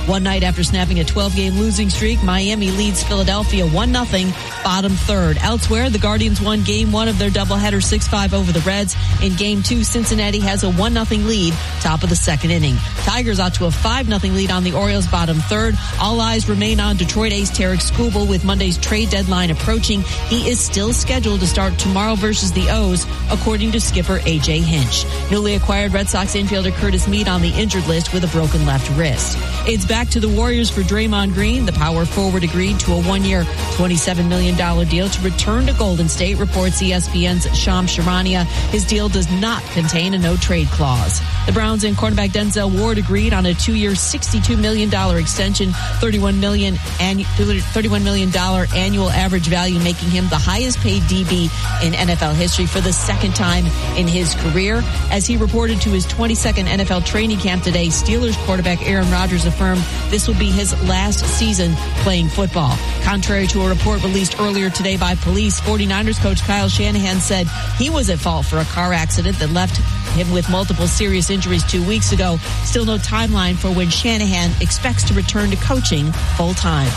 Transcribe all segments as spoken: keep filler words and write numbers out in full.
One night after snapping a twelve-game losing streak, Miami leads Philadelphia one nothing, bottom third. Elsewhere, the Guardians won game one of their doubleheader six five over the Reds. In game two, Cincinnati has a one nothing lead, top of the second inning. Tigers out to a five nothing lead on the Orioles, bottom third. All eyes remain on Detroit ace Tarek Skubal with Monday's trade deadline approaching. He is still scheduled to start tomorrow versus the O's, according to skipper A J Hinch. Newly acquired Red Sox infielder Curtis Mead on the injured list with a broken left wrist. It's back to the Warriors for Draymond Green. The power forward agreed to a one-year, twenty-seven million dollars deal to return to Golden State, reports E S P N's Shams Charania. His deal does not contain a no-trade clause. The Browns and cornerback Denzel Ward agreed on a two-year, sixty-two million dollars extension, thirty-one million dollars thirty-one million dollars annual average value, making him the highest-paid D B in N F L history for the second time in his career. As he reported to his twenty-second N F L training camp today, Steelers quarterback Aaron Rodgers affirmed this will be his last season playing football. Contrary to a report released earlier today by police, 49ers coach Kyle Shanahan said he was at fault for a car accident that left him with multiple serious injuries two weeks ago. Still no timeline for when Shanahan expects to return to coaching full-time.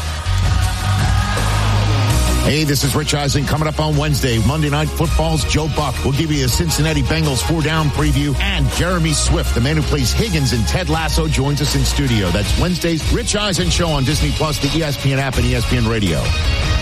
Hey, this is Rich Eisen. Coming up on Wednesday, Monday Night Football's Joe Buck will give you a Cincinnati Bengals four-down preview, and Jeremy Swift, the man who plays Higgins in Ted Lasso, joins us in studio. That's Wednesday's Rich Eisen Show on Disney Plus, the E S P N app, and E S P N Radio.